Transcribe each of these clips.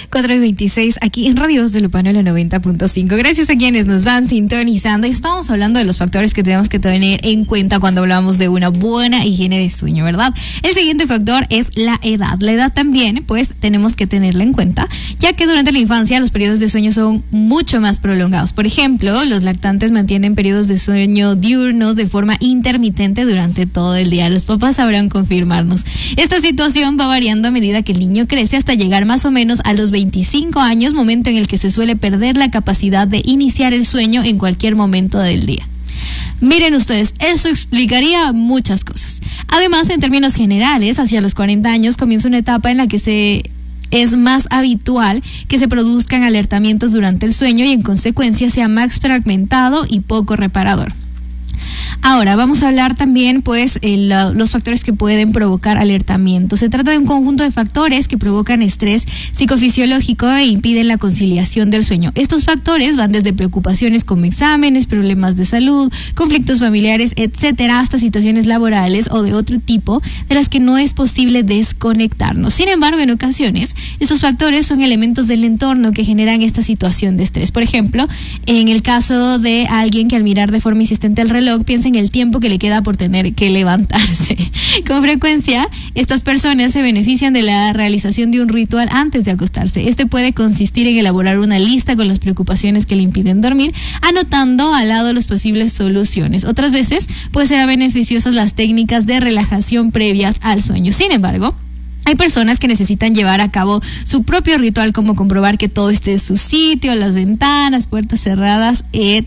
4:26 aquí en Radio Voz de Lupano, la 90.5. Gracias a quienes nos van sintonizando. Y estamos hablando de los factores que tenemos que tener en cuenta cuando hablamos de una buena higiene de sueño, ¿verdad? El siguiente factor es la edad. La edad también, pues, tenemos que tenerla en cuenta, ya que durante la infancia los periodos de sueño son mucho más prolongados. Por ejemplo, los lactantes mantienen periodos de sueño diurnos de forma intermitente durante todo el día. Los papás sabrán confirmarnos. Esta situación va variando a medida que el niño crece hasta llegar más o menos a los 25 años, momento en el que se suele perder la capacidad de iniciar el sueño en cualquier momento del día. Miren ustedes, eso explicaría muchas cosas. Además, en términos generales, hacia los 40 años comienza una etapa en la que es más habitual que se produzcan alertamientos durante el sueño y en consecuencia sea más fragmentado y poco reparador. Ahora vamos a hablar también pues los factores que pueden provocar alertamiento. Se trata de un conjunto de factores que provocan estrés psicofisiológico e impiden la conciliación del sueño. Estos factores van desde preocupaciones como exámenes, problemas de salud, conflictos familiares, etcétera, hasta situaciones laborales o de otro tipo de las que no es posible desconectarnos. Sin embargo, en ocasiones estos factores son elementos del entorno que generan esta situación de estrés. Por ejemplo, en el caso de alguien que al mirar de forma insistente el reloj piensa en el tiempo que le queda por tener que levantarse. Con frecuencia, estas personas se benefician de la realización de un ritual antes de acostarse. Este puede consistir en elaborar una lista con las preocupaciones que le impiden dormir, anotando al lado las posibles soluciones. Otras veces, pues serán beneficiosas las técnicas de relajación previas al sueño. Sin embargo, hay personas que necesitan llevar a cabo su propio ritual, como comprobar que todo esté en su sitio, las ventanas, puertas cerradas,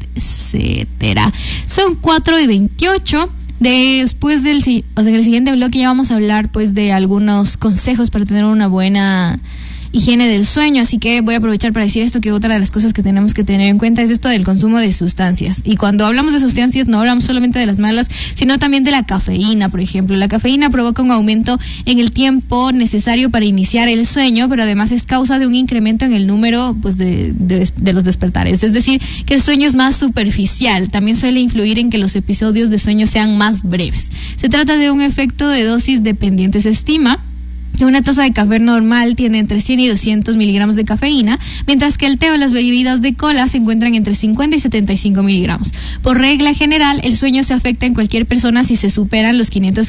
etcétera. Son 4:28. Después en el siguiente bloque ya vamos a hablar pues de algunos consejos para tener una buena higiene del sueño, así que voy a aprovechar para decir esto, que otra de las cosas que tenemos que tener en cuenta es esto del consumo de sustancias. Y cuando hablamos de sustancias no hablamos solamente de las malas, sino también de la cafeína, por ejemplo. La cafeína provoca un aumento en el tiempo necesario para iniciar el sueño, pero además es causa de un incremento en el número pues de los despertares. Es decir, que el sueño es más superficial. También suele influir en que los episodios de sueño sean más breves. Se trata de un efecto de dosis dependiente. Se estima que una taza de café normal tiene entre 100 y 200 miligramos de cafeína, mientras que el té o las bebidas de cola se encuentran entre 50 y 75 miligramos. Por regla general, el sueño se afecta en cualquier persona si se superan los 500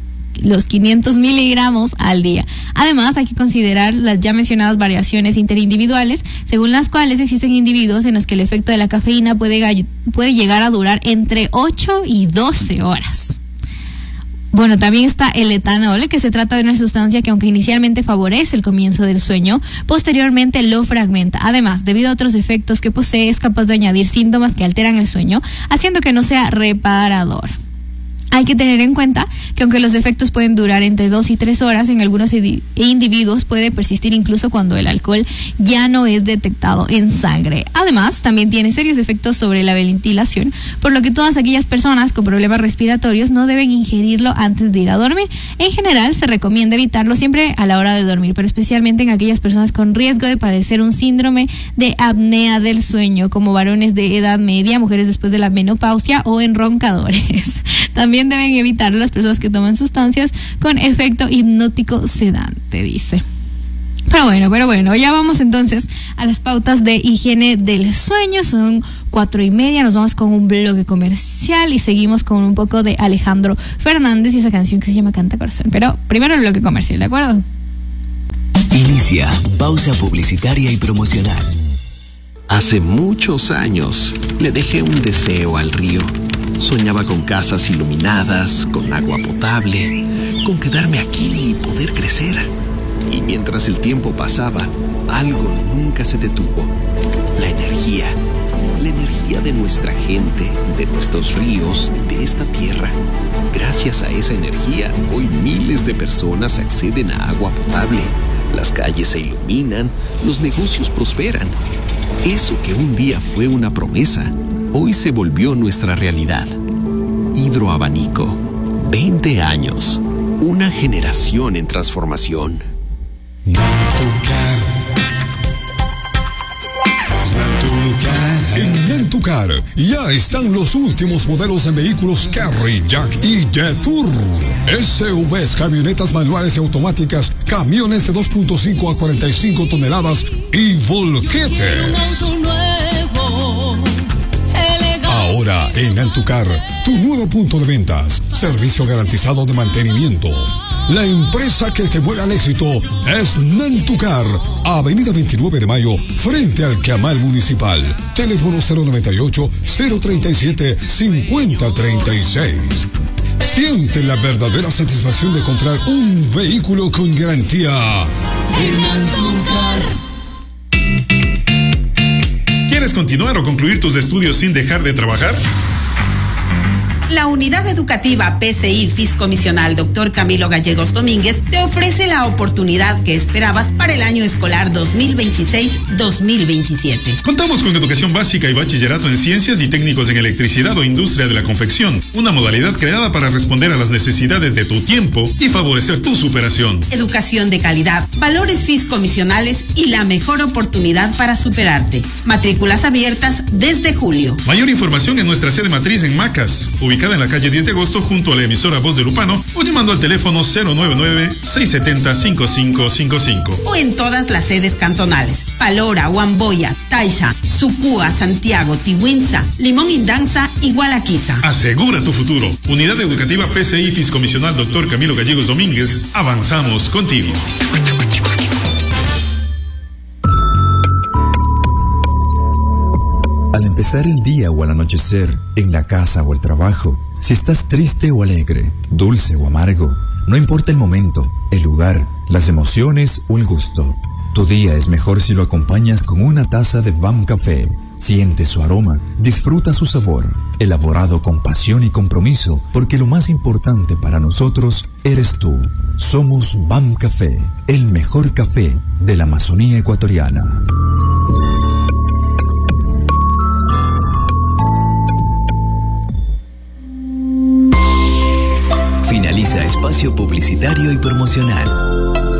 miligramos al día. Además, hay que considerar las ya mencionadas variaciones interindividuales, según las cuales existen individuos en los que el efecto de la cafeína puede llegar a durar entre 8 y 12 horas. Bueno, también está el etanol, que se trata de una sustancia que, aunque inicialmente favorece el comienzo del sueño, posteriormente lo fragmenta. Además, debido a otros efectos que posee, es capaz de añadir síntomas que alteran el sueño, haciendo que no sea reparador. Hay que tener en cuenta que aunque los efectos pueden durar entre 2 y 3 horas, en algunos individuos puede persistir incluso cuando el alcohol ya no es detectado en sangre. Además, también tiene serios efectos sobre la ventilación, por lo que todas aquellas personas con problemas respiratorios no deben ingerirlo antes de ir a dormir. En general, se recomienda evitarlo siempre a la hora de dormir, pero especialmente en aquellas personas con riesgo de padecer un síndrome de apnea del sueño, como varones de edad media, mujeres después de la menopausia o enroncadores. También deben evitar las personas que toman sustancias con efecto hipnótico sedante, dice. Pero bueno, ya vamos entonces a las pautas de higiene del sueño. Son 4:30, nos vamos con un bloque comercial y seguimos con un poco de Alejandro Fernández y esa canción que se llama Canta Corazón. Pero primero el bloque comercial, ¿de acuerdo? Inicia pausa publicitaria y promocional. Hace muchos años le dejé un deseo al río. Soñaba con casas iluminadas, con agua potable, con quedarme aquí y poder crecer. Y mientras el tiempo pasaba, algo nunca se detuvo. La energía de nuestra gente, de nuestros ríos, de esta tierra. Gracias a esa energía, hoy miles de personas acceden a agua potable. Las calles se iluminan, los negocios prosperan. Eso que un día fue una promesa, hoy se volvió nuestra realidad. Hidroabanico, 20 años, una generación en transformación. En Nantucar Antucar, ya están los últimos modelos en vehículos Carry, Jack y Jetour. SUVs, camionetas manuales y automáticas, camiones de 2.5 a 45 toneladas y volquetes. Ahora en Antucar, tu nuevo punto de ventas, servicio garantizado de mantenimiento. La empresa que te mueve al éxito es Nantucar, Avenida 29 de Mayo, frente al Camal Municipal. Teléfono 098-037-5036. Siente la verdadera satisfacción de comprar un vehículo con garantía en Nantucar. ¿Quieres continuar o concluir tus estudios sin dejar de trabajar? La Unidad Educativa PCI Fiscomisional Dr. Camilo Gallegos Domínguez te ofrece la oportunidad que esperabas para el año escolar 2026-2027. Contamos con educación básica y bachillerato en ciencias y técnicos en electricidad o industria de la confección, una modalidad creada para responder a las necesidades de tu tiempo y favorecer tu superación. Educación de calidad, valores fiscomisionales y la mejor oportunidad para superarte. Matrículas abiertas desde julio. Mayor información en nuestra sede matriz en Macas, ubicada en la calle 10 de agosto junto a la emisora Voz de Lupano, o llamando al teléfono 099-670-5555. O en todas las sedes cantonales: Palora, Huamboya, Taisha, Sucúa, Santiago, Tihuinza, Limón Indanza y Gualaquiza. Asegura tu futuro. Unidad Educativa PCI Fiscomisional Dr. Camilo Gallegos Domínguez. Avanzamos contigo. Al empezar el día o al anochecer, en la casa o el trabajo, si estás triste o alegre, dulce o amargo, no importa el momento, el lugar, las emociones o el gusto. Tu día es mejor si lo acompañas con una taza de BAM Café. Siente su aroma, disfruta su sabor, elaborado con pasión y compromiso, porque lo más importante para nosotros eres tú. Somos BAM Café, el mejor café de la Amazonía ecuatoriana. Finaliza espacio publicitario y promocional.